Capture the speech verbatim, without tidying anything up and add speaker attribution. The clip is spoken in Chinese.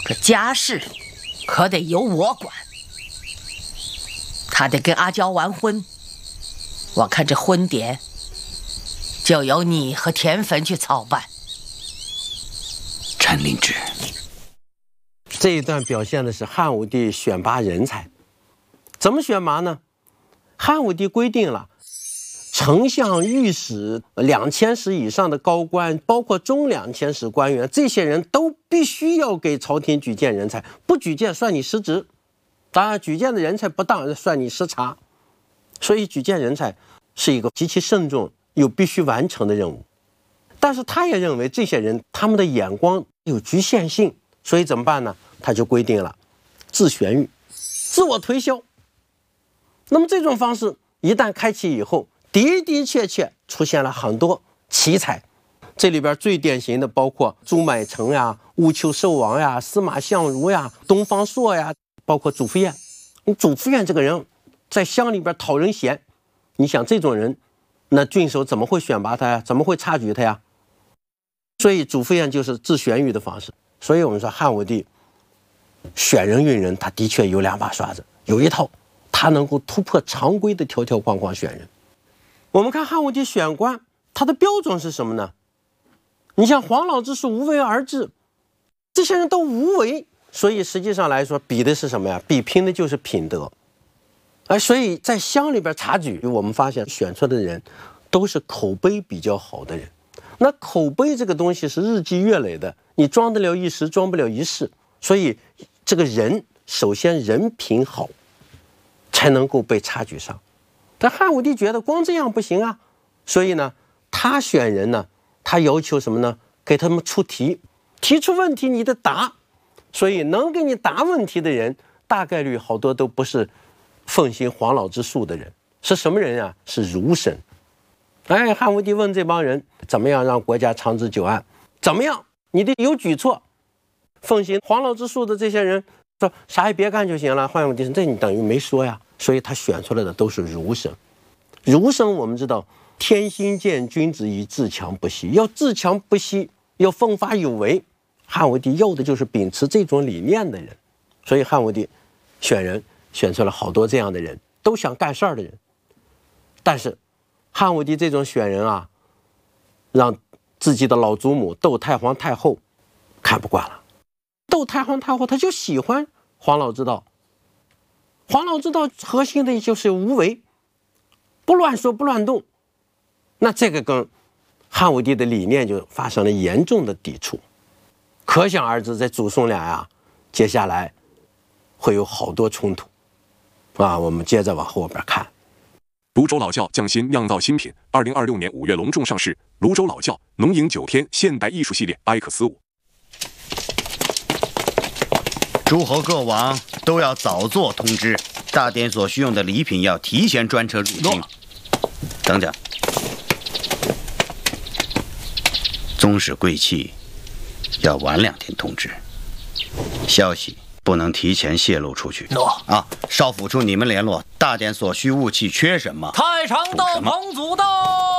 Speaker 1: 可家事可得由我管。他得跟阿娇完婚，我看这婚典就由你和田汾去操办。
Speaker 2: 陈令志，
Speaker 3: 这一段表现的是汉武帝选拔人才，怎么选拔呢？汉武帝规定了，丞相、御史两千石以上的高官，包括中两千石官员，这些人都必须要给朝廷举荐人才，不举荐算你失职。当然，举荐的人才不当，算你失察。所以，举荐人才是一个极其慎重又必须完成的任务。但是，他也认为这些人他们的眼光有局限性，所以怎么办呢？他就规定了自选谕，自我推销。那么这种方式一旦开启以后，的的确确出现了很多奇才。这里边最典型的包括朱买臣呀、乌丘寿王呀、司马相如呀、东方朔呀，包括祖父彦。祖父彦这个人在乡里边讨人嫌，你想这种人，那郡守怎么会选拔他呀？怎么会察举他呀？所以祖父彦就是自选谕的方式。所以我们说汉武帝选人用人，他的确有两把刷子，有一套他能够突破常规的条条框框选人。我们看汉武帝选官，他的标准是什么呢？你像黄老之术无为而治，这些人都无为，所以实际上来说比的是什么呀？比拼的就是品德。而所以在乡里边察举，我们发现选出的人都是口碑比较好的人。那口碑这个东西是日积月累的，你装得了一时，装不了一世。所以这个人首先人品好，才能够被察举上。但汉武帝觉得光这样不行啊，所以呢，他选人呢，他要求什么呢？给他们出题，提出问题你得答。所以能给你答问题的人，大概率好多都不是奉行黄老之术的人，是什么人啊？是儒生。哎，汉武帝问这帮人怎么样让国家长治久安？怎么样？你得有举措。奉行黄老之术的这些人说啥也别干就行了。汉武帝说这你等于没说呀。所以他选出来的都是儒生。儒生我们知道，天心见君子以自强不息，要自强不息，要奋发有为。汉武帝要的就是秉持这种理念的人。所以汉武帝选人选出了好多这样的人，都想干事儿的人。但是汉武帝这种选人啊，让自己的老祖母窦太皇太后看不惯了。窦太皇太后她就喜欢黄老之道，黄老之道核心的就是无为，不乱说不乱动。那这个跟汉武帝的理念就发生了严重的抵触，可想而知，在祖孙俩呀，接下来会有好多冲突啊。我们接着往后边看。
Speaker 4: 泸州老窖匠心酿造新品，二零二六年五月隆重上市。泸州老窖浓饮九天现代艺术系列 I 克斯五。
Speaker 2: 诸侯各王都要早做通知，大典所需用的礼品要提前专车入京。等等，宗室贵戚要晚两天通知，消息不能提前泄露出去。
Speaker 5: 诺
Speaker 2: 啊，少府处你们联络，大典所需物器缺什么？
Speaker 5: 太常到彭祖到。